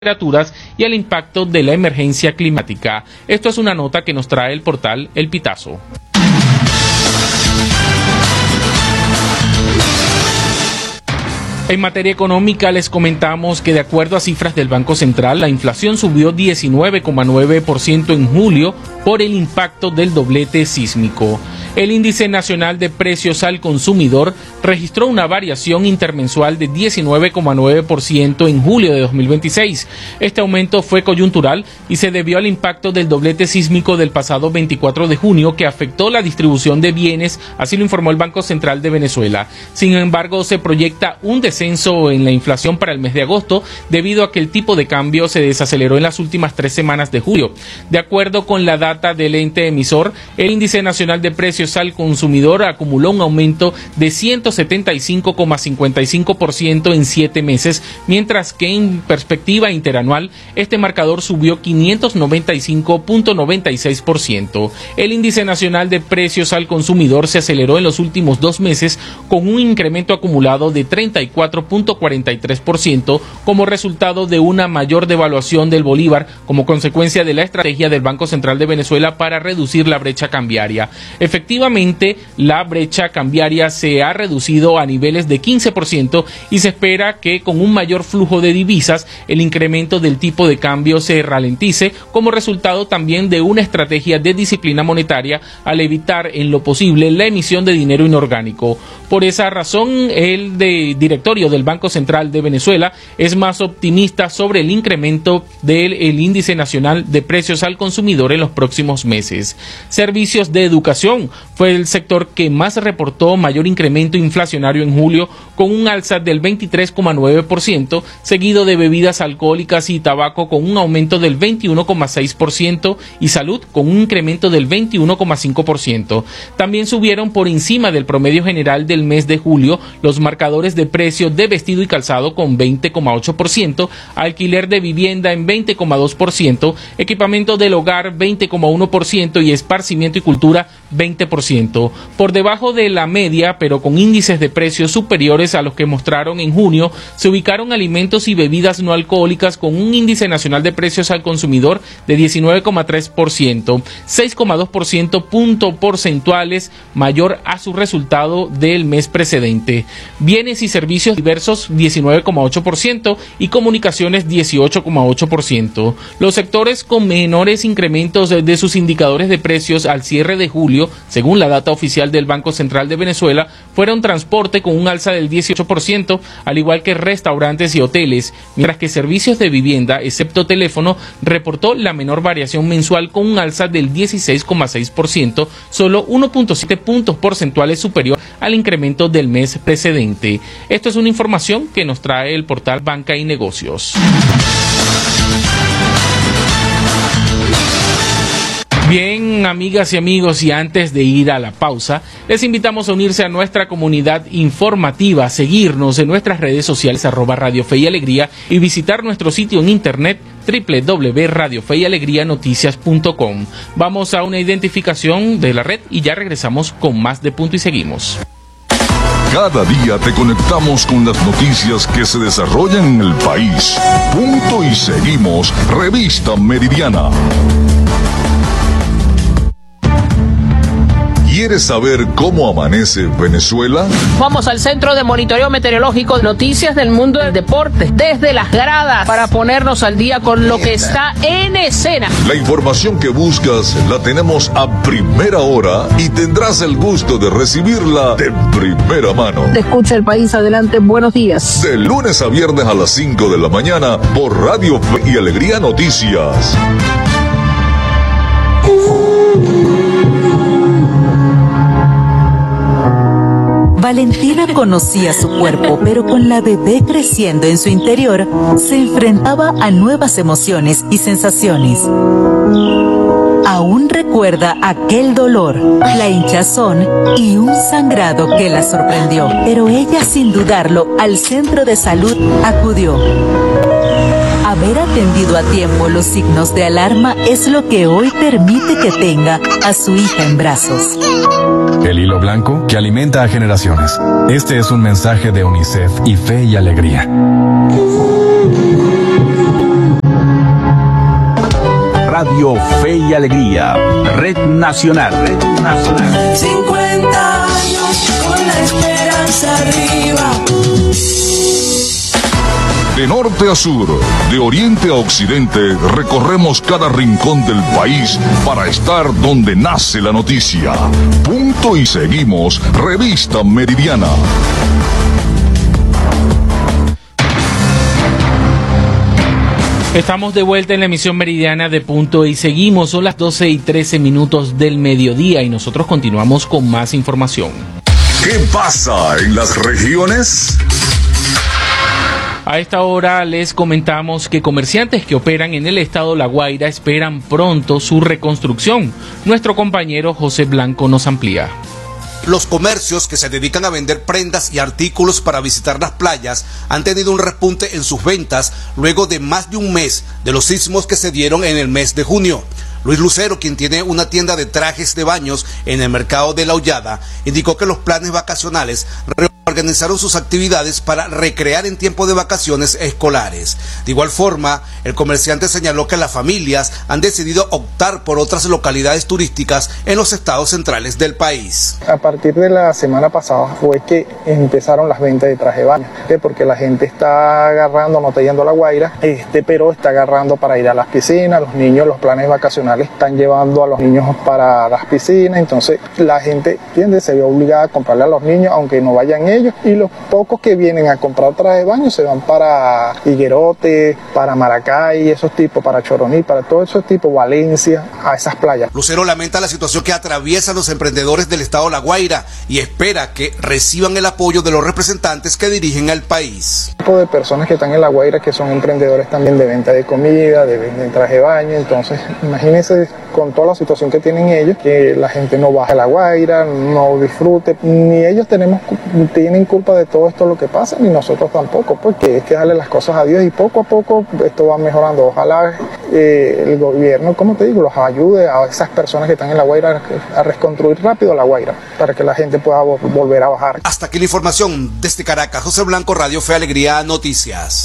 temperaturas y el impacto de la emergencia climática. Esto es una nota que nos trae el portal El Pitazo. En materia económica les comentamos que de acuerdo a cifras del Banco Central, la inflación subió 19,9% en julio por el impacto del doblete sísmico. El índice nacional de precios al consumidor registró una variación intermensual de 19,9% en julio de 2026. Este aumento fue coyuntural y se debió al impacto del doblete sísmico del pasado 24 de junio que afectó la distribución de bienes, así lo informó el Banco Central de Venezuela. Sin embargo, se proyecta un descenso en la inflación para el mes de agosto debido a que el tipo de cambio se desaceleró en las últimas 3 semanas de julio. De acuerdo con la data del ente emisor, el índice nacional de precios al consumidor acumuló un aumento de 175,55% en 7 meses, mientras que en perspectiva interanual este marcador subió 595,96%. El índice nacional de precios al consumidor se aceleró en los últimos 2 meses con un incremento acumulado de 34,43% como resultado de una mayor devaluación del bolívar como consecuencia de la estrategia del Banco Central de Venezuela para reducir la brecha cambiaria. Efectivamente, la brecha cambiaria se ha reducido a niveles de 15% y se espera que con un mayor flujo de divisas el incremento del tipo de cambio se ralentice como resultado también de una estrategia de disciplina monetaria al evitar en lo posible la emisión de dinero inorgánico. Por esa razón, el directorio del Banco Central de Venezuela es más optimista sobre el incremento del índice nacional de precios al consumidor en los próximos meses. Servicios de educación fue el sector que más reportó mayor incremento inflacionario en julio, con un alza del 23,9%, seguido de bebidas alcohólicas y tabaco con un aumento del 21,6% y salud con un incremento del 21,5%. También subieron por encima del promedio general del mes de julio los marcadores de precios de vestido y calzado con 20,8%, alquiler de vivienda en 20,2%, equipamiento del hogar 20,1% y esparcimiento y cultura 20%. Por debajo de la media, pero con índices de precios superiores a los que mostraron en junio, se ubicaron alimentos y bebidas no alcohólicas con un índice nacional de precios al consumidor de 19,3%, 6,2% puntos porcentuales mayor a su resultado del mes precedente. Bienes y servicios diversos 19,8% y comunicaciones 18,8%. Los sectores con menores incrementos de sus indicadores de precios al cierre de julio, según la data oficial del Banco Central de Venezuela, fueron transporte con un alza del 18%, al igual que restaurantes y hoteles, mientras que servicios de vivienda, excepto teléfono, reportó la menor variación mensual con un alza del 16,6%, solo 1,7 puntos porcentuales superior al incremento del mes precedente. Esto es una información que nos trae el portal Banca y Negocios. Bien, amigas y amigos, y antes de ir a la pausa, les invitamos a unirse a nuestra comunidad informativa, seguirnos en nuestras redes sociales @Radio Fe y Alegría y visitar nuestro sitio en internet www.radiofeyalegrianoticias.com. Vamos a una identificación de la red y ya regresamos con más de Punto y Seguimos. Cada día te conectamos con las noticias que se desarrollan en el país. Punto y Seguimos, Revista Meridiana. ¿Quieres saber cómo amanece Venezuela? Vamos al Centro de Monitoreo Meteorológico, noticias del mundo del deporte, desde las gradas, para ponernos al día con lo que está en escena. La información que buscas la tenemos a primera hora y tendrás el gusto de recibirla de primera mano. Te escucha el país, adelante, buenos días. De lunes a viernes a las 5 de la mañana por Radio Fe y Alegría Noticias. Valentina conocía su cuerpo, pero con la bebé creciendo en su interior, se enfrentaba a nuevas emociones y sensaciones. Aún recuerda aquel dolor, la hinchazón y un sangrado que la sorprendió, pero ella, sin dudarlo, al centro de salud acudió. Haber atendido a tiempo los signos de alarma es lo que hoy permite que tenga a su hija en brazos. El hilo blanco que alimenta a generaciones. Este es un mensaje de UNICEF y Fe y Alegría. Radio Fe y Alegría, Red Nacional. 50 años con la esperanza arriba. De norte a sur, de oriente a occidente, recorremos cada rincón del país para estar donde nace la noticia. Punto y seguimos, Revista Meridiana. Estamos de vuelta en la emisión meridiana de Punto y Seguimos. Son las 12:13 del mediodía y nosotros continuamos con más información. ¿Qué pasa en las regiones? A esta hora les comentamos que comerciantes que operan en el estado La Guaira esperan pronto su reconstrucción. Nuestro compañero José Blanco nos amplía. Los comercios que se dedican a vender prendas y artículos para visitar las playas han tenido un repunte en sus ventas luego de más de un mes de los sismos que se dieron en el mes de junio. Luis Lucero, quien tiene una tienda de trajes de baños en el mercado de La Hollada, indicó que los planes vacacionales reorganizaron sus actividades para recrear en tiempo de vacaciones escolares. De igual forma, el comerciante señaló que las familias han decidido optar por otras localidades turísticas en los estados centrales del país. A partir de la semana pasada fue que empezaron las ventas de traje de baño, porque la gente está agarrando, no está yendo a La Guaira, pero está agarrando para ir a las piscinas. Los niños, los planes vacacionales están llevando a los niños para las piscinas, entonces la gente se ve obligada a comprarle a los niños aunque no vayan ellos, y los pocos que vienen a comprar traje de baño se van para Higuerote, para Maracay, esos tipos, para Choroní, para todos esos tipos, Valencia, a esas playas. Lucero lamenta la situación que atraviesan los emprendedores del estado La Guaira y espera que reciban el apoyo de los representantes que dirigen el país. Tipo de personas que están en La Guaira que son emprendedores también de venta de comida, de venta de traje de baño, entonces imagínense con toda la situación que tienen ellos, que la gente no baje a La Guaira, no disfrute, ni ellos tienen culpa de todo esto lo que pasa, ni nosotros tampoco, porque es que darle las cosas a Dios y poco a poco esto va mejorando. Ojalá el gobierno, como te digo, los ayude a esas personas que están en La Guaira a reconstruir rápido La Guaira, para que la gente pueda volver a bajar. Hasta aquí la información desde Caracas. José Blanco, Radio Fe Alegría Noticias.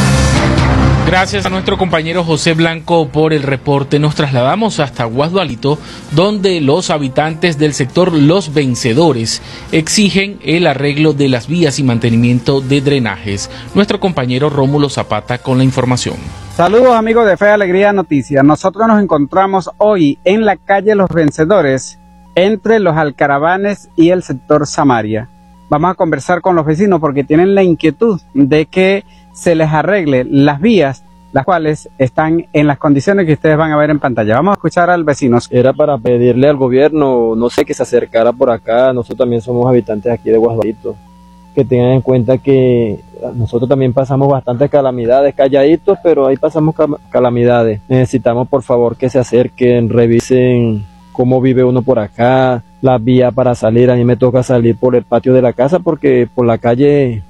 Gracias a nuestro compañero José Blanco por el reporte. Nos trasladamos hasta Guasdualito, donde los habitantes del sector Los Vencedores exigen el arreglo de las vías y mantenimiento de drenajes. Nuestro compañero Rómulo Zapata con la información. Saludos amigos de Fe Alegría Noticias. Nosotros nos encontramos hoy en la calle Los Vencedores, entre los Alcaravanes y el sector Samaria. Vamos a conversar con los vecinos porque tienen la inquietud de que se les arregle las vías, las cuales están en las condiciones que ustedes van a ver en pantalla. Vamos a escuchar al vecino. Era para pedirle al gobierno, no sé, que se acercara por acá. Nosotros también somos habitantes aquí de Guasdualito, que tengan en cuenta que nosotros también pasamos bastantes calamidades, calladitos, pero ahí pasamos calamidades. Necesitamos por favor que se acerquen, revisen cómo vive uno por acá, la vía para salir. A mí me toca salir por el patio de la casa porque por la calle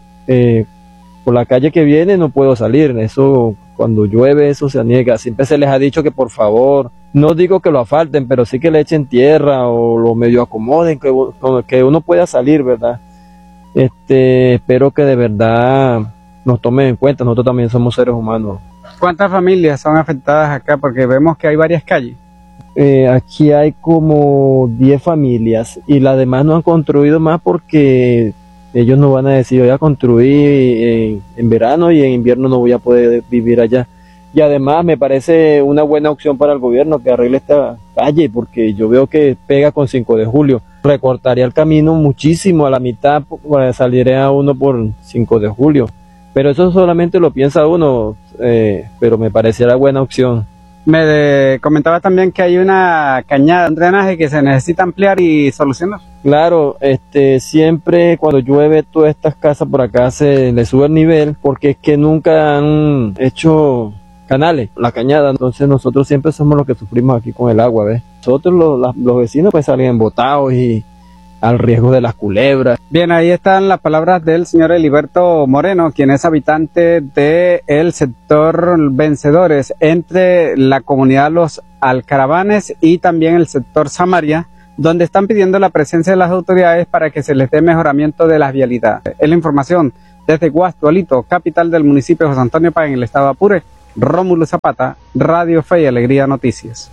que viene no puedo salir. Eso, cuando llueve, eso se niega. Siempre se les ha dicho que por favor, no digo que lo asfalten, pero sí que le echen tierra o lo medio acomoden, que uno pueda salir, ¿verdad? Espero que de verdad nos tomen en cuenta. Nosotros también somos seres humanos. ¿Cuántas familias son afectadas acá? Porque vemos que hay varias calles. Aquí hay como 10 familias y las demás no han construido más porque ellos no van a decir, voy a construir en verano y en invierno no voy a poder vivir allá. Y además me parece una buena opción para el gobierno que arregle esta calle, porque yo veo que pega con 5 de julio. Recortaría el camino muchísimo, a la mitad saldría uno por 5 de julio. Pero eso solamente lo piensa uno, pero me pareciera buena opción. Me comentaba también que hay una cañada, un drenaje que se necesita ampliar y solucionar. Claro, siempre cuando llueve todas estas casas por acá se le sube el nivel porque es que nunca han hecho canales, la cañada, entonces nosotros siempre somos los que sufrimos aquí con el agua, ¿ves? Nosotros los vecinos pues salen botados y al riesgo de las culebras. Bien, ahí están las palabras del señor Eliberto Moreno, quien es habitante del sector Vencedores, entre la comunidad Los Alcaravanes y también el sector Samaria, donde están pidiendo la presencia de las autoridades para que se les dé mejoramiento de las vialidades. Es la información desde Guasdualito, capital del municipio de José Antonio Páez, en el estado Apure, Rómulo Zapata, Radio Fe y Alegría Noticias.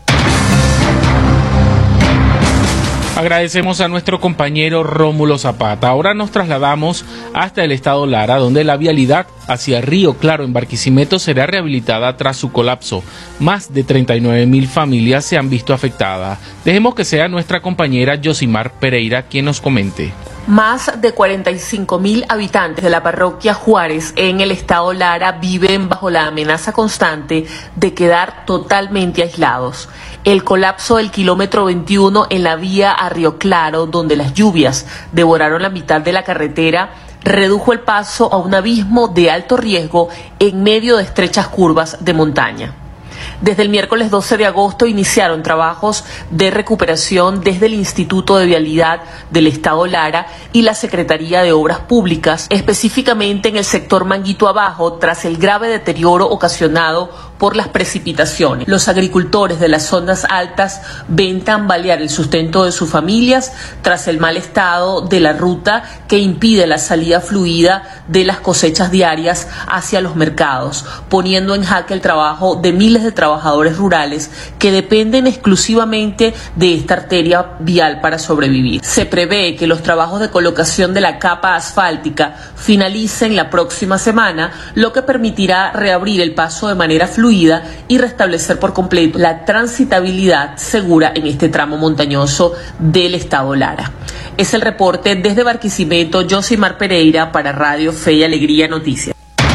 Agradecemos a nuestro compañero Rómulo Zapata. Ahora nos trasladamos hasta el estado Lara, donde la vialidad hacia Río Claro en Barquisimeto será rehabilitada tras su colapso. Más de 39.000 familias se han visto afectadas. Dejemos que sea nuestra compañera Yosimar Pereira quien nos comente. Más de 45.000 habitantes de la parroquia Juárez en el estado Lara viven bajo la amenaza constante de quedar totalmente aislados. El colapso del kilómetro 21 en la vía a Río Claro, donde las lluvias devoraron la mitad de la carretera, redujo el paso a un abismo de alto riesgo en medio de estrechas curvas de montaña. Desde el miércoles 12 de agosto iniciaron trabajos de recuperación desde el Instituto de Vialidad del Estado Lara y la Secretaría de Obras Públicas, específicamente en el sector Manguito Abajo, tras el grave deterioro ocasionado por las precipitaciones. Los agricultores de las zonas altas ven tambalear el sustento de sus familias tras el mal estado de la ruta que impide la salida fluida de las cosechas diarias hacia los mercados, poniendo en jaque el trabajo de miles de trabajadores rurales que dependen exclusivamente de esta arteria vial para sobrevivir. Se prevé que los trabajos de colocación de la capa asfáltica finalicen la próxima semana, lo que permitirá reabrir el paso de manera fluida y restablecer por completo la transitabilidad segura en este tramo montañoso del estado Lara. Es el reporte desde Barquisimeto, Yosimar Pereira para Radio Fe y Alegría Noticias.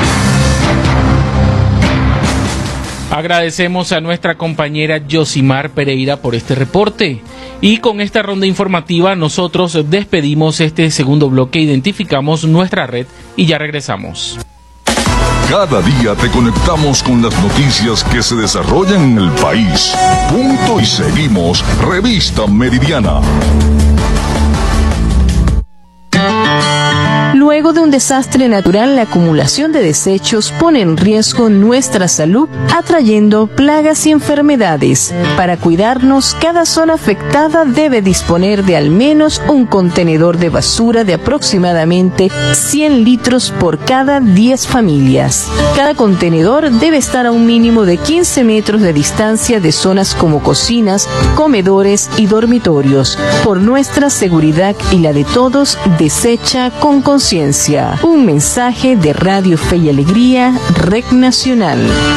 Agradecemos a nuestra compañera Yosimar Pereira por este reporte. Y con esta ronda informativa nosotros despedimos este segundo bloque, identificamos nuestra red y ya regresamos. Cada día te conectamos con las noticias que se desarrollan en el país. Punto y seguimos. Revista Meridiana. Luego de un desastre natural, la acumulación de desechos pone en riesgo nuestra salud, atrayendo plagas y enfermedades. Para cuidarnos, cada zona afectada debe disponer de al menos un contenedor de basura de aproximadamente 100 litros por cada 10 familias. Cada contenedor debe estar a un mínimo de 15 metros de distancia de zonas como cocinas, comedores y dormitorios. Por nuestra seguridad y la de todos, desecha con conciencia. Un mensaje de Radio Fe y Alegría, Red Nacional.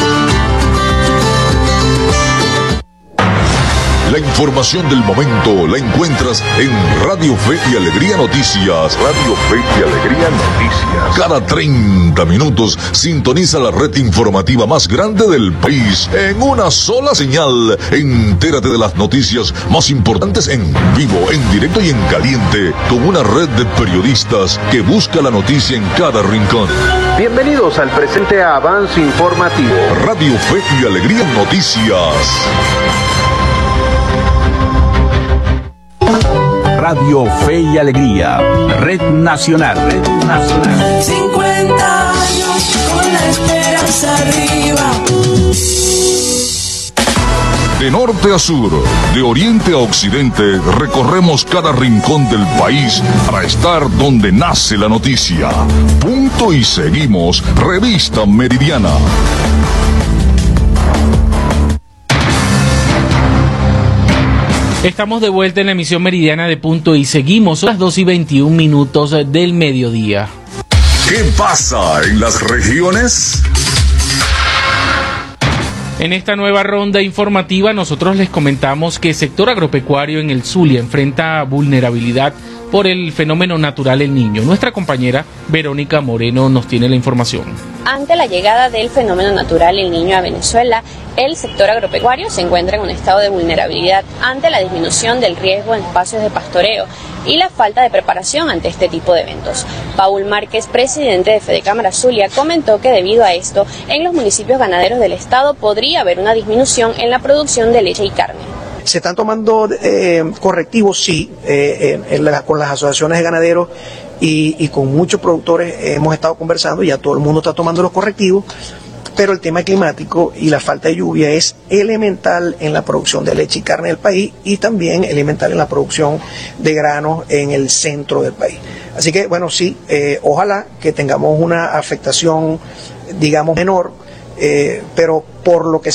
La información del momento la encuentras en Radio Fe y Alegría Noticias. Radio Fe y Alegría Noticias. Cada 30 minutos sintoniza la red informativa más grande del país en una sola señal. Entérate de las noticias más importantes en vivo, en directo y en caliente, con una red de periodistas que busca la noticia en cada rincón. Bienvenidos al presente avance informativo. Radio Fe y Alegría Noticias. Radio Fe y Alegría, Red Nacional. Red Nacional. 50 años con la esperanza arriba. De norte a sur, de oriente a occidente, recorremos cada rincón del país para estar donde nace la noticia. Punto y seguimos. Revista Meridiana. Estamos de vuelta en la emisión meridiana de Punto y seguimos a las 2:21 del mediodía. ¿Qué pasa en las regiones? En esta nueva ronda informativa nosotros les comentamos que el sector agropecuario en el Zulia enfrenta vulnerabilidad por el fenómeno natural El Niño. Nuestra compañera Verónica Moreno nos tiene la información. Ante la llegada del fenómeno natural El Niño a Venezuela, el sector agropecuario se encuentra en un estado de vulnerabilidad ante la disminución del riesgo en espacios de pastoreo y la falta de preparación ante este tipo de eventos. Paul Márquez, presidente de Fedecámara Zulia, comentó que debido a esto, en los municipios ganaderos del estado podría haber una disminución en la producción de leche y carne. Se están tomando correctivos, sí, con las asociaciones de ganaderos y con muchos productores hemos estado conversando, ya todo el mundo está tomando los correctivos, pero el tema climático y la falta de lluvia es elemental en la producción de leche y carne del país y también elemental en la producción de granos en el centro del país. Así que, bueno, sí, ojalá que tengamos una afectación, digamos, menor, pero por lo que